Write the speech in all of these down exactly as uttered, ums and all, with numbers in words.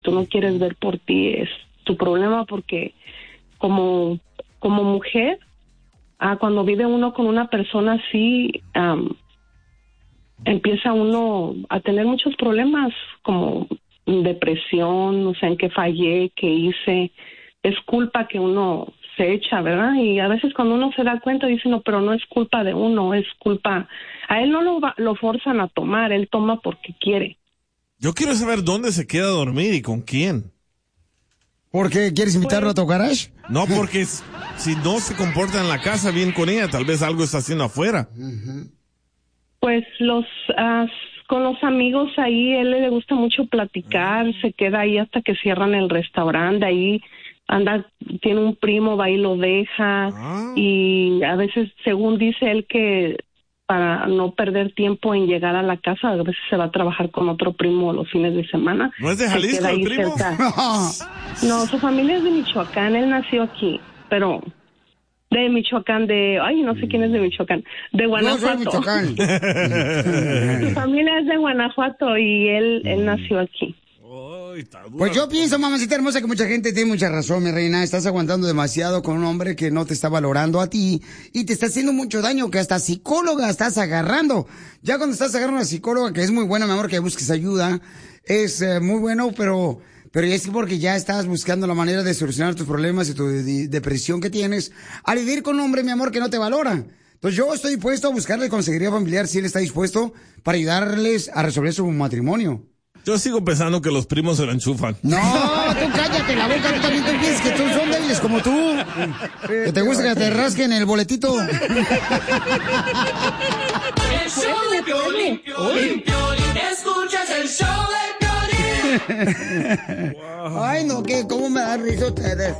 tú no quieres ver por ti, es tu problema, porque como, como mujer, ah, cuando vive uno con una persona así, um, empieza uno a tener muchos problemas como depresión, o sea, en qué fallé, qué hice, es culpa que uno se echa, ¿verdad? Y a veces cuando uno se da cuenta dice, no, pero no es culpa de uno, es culpa, a él no lo, va, lo forzan a tomar, él toma porque quiere. Yo quiero saber dónde se queda a dormir y con quién. ¿Por qué? ¿Quieres invitarlo pues, a tu garage? No, porque si no se comporta en la casa bien con ella, tal vez algo está haciendo afuera. Pues los uh, con los amigos ahí, él le gusta mucho platicar, uh-huh. se queda ahí hasta que cierran el restaurante, ahí anda, tiene un primo, va y lo deja, uh-huh. y a veces, según dice él, que para no perder tiempo en llegar a la casa, a veces se va a trabajar con otro primo los fines de semana. ¿No es de Jalisco el primo? No, su familia es de Michoacán, él nació aquí, pero de Michoacán, de, ay, no sé quién es de Michoacán, de Guanajuato. No, soy Michoacán. Su familia es de Guanajuato y él, él nació aquí. Pues yo pienso, mamacita hermosa, que mucha gente tiene mucha razón, mi reina. Estás aguantando demasiado con un hombre que no te está valorando a ti y te está haciendo mucho daño, que hasta psicóloga estás agarrando. Ya cuando estás agarrando a una psicóloga, que es muy buena, mi amor, que busques ayuda, es eh, muy bueno, pero... Pero es porque ya estás buscando la manera de solucionar tus problemas y tu de- depresión que tienes al vivir con un hombre, mi amor, que no te valora. Entonces yo estoy dispuesto a buscarle consejería familiar si él está dispuesto para ayudarles a resolver su matrimonio. Yo sigo pensando que los primos se lo enchufan. No, tú cállate la boca, tú también tú piensas que tú son débiles como tú. Que te gusta que te rasquen el boletito. El show de Piolín, Piolín, Piolín, escuchas el show de Piolín. Ay, no, que cómo me da risa ustedes.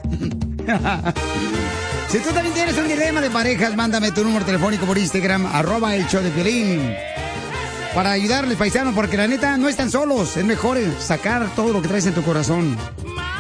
Si tú también tienes un dilema de parejas, mándame tu número telefónico por Instagram, arroba el show de Piolín. Para ayudarles, paisano, porque la neta no están solos. Es mejor sacar todo lo que traes en tu corazón.